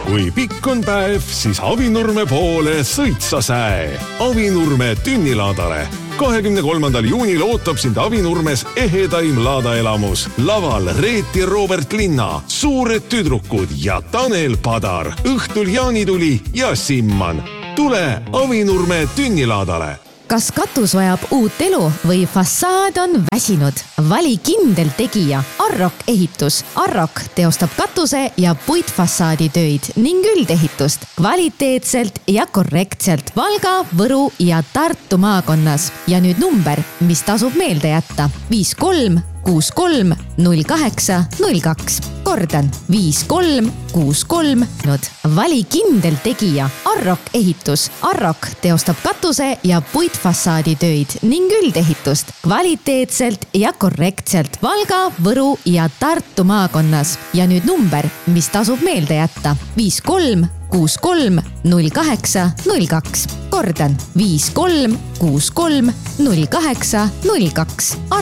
Kui pikk on päev, siis Avinurme poole sõitsa säe. Avinurme Tünnilaadale. 23. juunil ootab sind Avinurmes ehedaim laadaelamus. Laval Reet ja Robert Linna, Suured tüdrukud ja Tanel Padar. Õhtul Jaanituli ja Simman. Tule Avinurme Tünnilaadale. Kas katus vajab uut elu või fassaad on väsinud? Vali kindel tegija Arrok ehitus. Arrok teostab katuse ja puitfassaadi töid ning üldehitust kvaliteetselt ja korrektselt Valga, Võru ja Tartu maakonnas. Ja nüüd number, mis tasub meelde jätta. 53 63 08 02. Kordan 53 63. Vali kindel tegija Arrok ehitus. Arrok teostab katuse ja puitfassaadi töid ning üldehitust kvaliteetselt ja korrektselt Valga, Võru ja Tartu maakonnas. Ja nüüd number, mis tasub meelde jätta. 53 63 08 02. Kordan 53 63 08 02.